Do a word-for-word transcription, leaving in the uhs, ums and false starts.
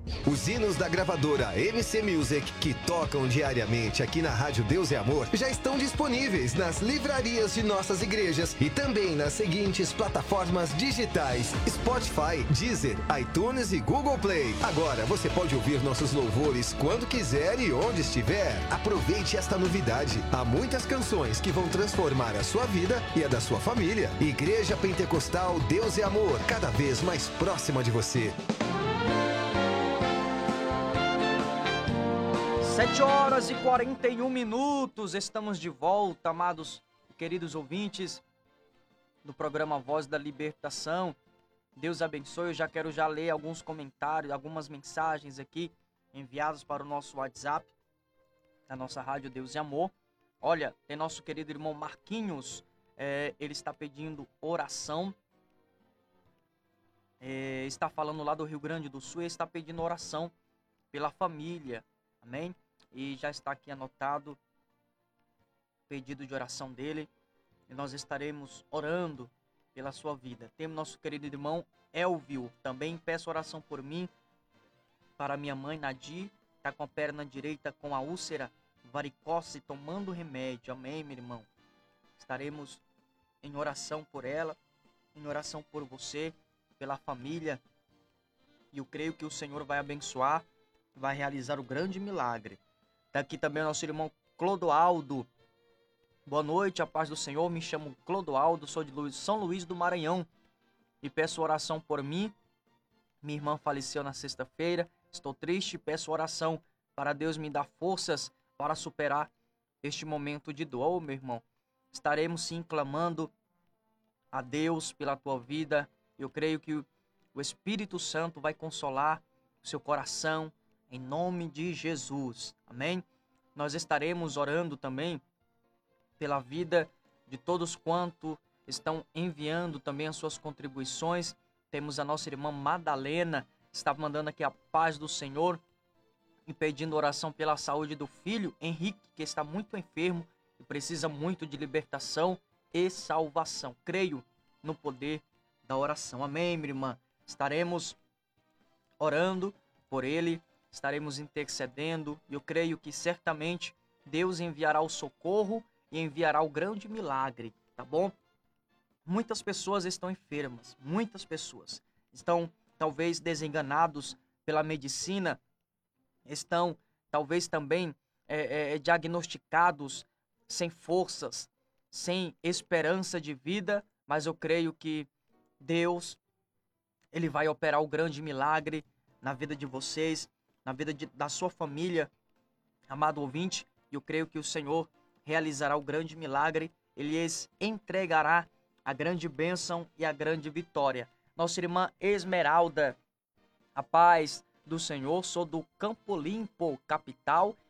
Os hinos da gravadora M C Music, que tocam diariamente aqui na Rádio Deus e Amor, já estão disponíveis nas livrarias de nossas igrejas e também nas seguintes plataformas digitais: Spotify, Deezer, iTunes e Google Play. Agora você pode ouvir nossos louvores quando quiser e onde estiver. Aproveite esta novidade. Há muitas canções que vão transformar a sua vida e a da sua família. Igreja Pentecostal Deus e Amor, cada vez mais próxima de você. Sete horas e quarenta e um minutos, estamos de volta, amados e queridos ouvintes do programa Voz da Libertação. Deus abençoe. Eu já quero já ler alguns comentários, algumas mensagens aqui enviadas para o nosso WhatsApp, da nossa Rádio Deus e Amor. Olha, tem nosso querido irmão Marquinhos, é, ele está pedindo oração, é, está falando lá do Rio Grande do Sul, ele está pedindo oração pela família, amém? E já está aqui anotado o pedido de oração dele. E nós estaremos orando pela sua vida. Temos nosso querido irmão Elvio. Também peço oração por mim, para minha mãe Nadir. Está com a perna direita com a úlcera varicose, tomando remédio. Amém, meu irmão? Estaremos em oração por ela, em oração por você, pela família. E eu creio que o Senhor vai abençoar, vai realizar o grande milagre. Daqui também o nosso irmão Clodoaldo. Boa noite, a paz do Senhor. Me chamo Clodoaldo, sou de Luiz, São Luís do Maranhão. E peço oração por mim. Minha irmã faleceu na sexta-feira. Estou triste, peço oração para Deus me dar forças para superar este momento de dor, meu irmão. Estaremos sim clamando a Deus pela tua vida. Eu creio que o Espírito Santo vai consolar o seu coração, em nome de Jesus, amém? Nós estaremos orando também pela vida de todos quanto estão enviando também as suas contribuições. Temos a nossa irmã Madalena, que está mandando aqui a paz do Senhor e pedindo oração pela saúde do filho Henrique, que está muito enfermo e precisa muito de libertação e salvação. Creio no poder da oração, amém, minha irmã? Estaremos orando por ele, estaremos intercedendo, e eu creio que certamente Deus enviará o socorro e enviará o grande milagre, tá bom? Muitas pessoas estão enfermas, muitas pessoas estão talvez desenganados pela medicina, estão talvez também é, é, diagnosticados sem forças, sem esperança de vida, mas eu creio que Deus, Ele vai operar o grande milagre na vida de vocês, na vida de, da sua família, amado ouvinte. E eu creio que o Senhor realizará o grande milagre, Ele entregará a grande bênção e a grande vitória. Nossa irmã Esmeralda, a paz do Senhor, sou do Campo Limpo, capital,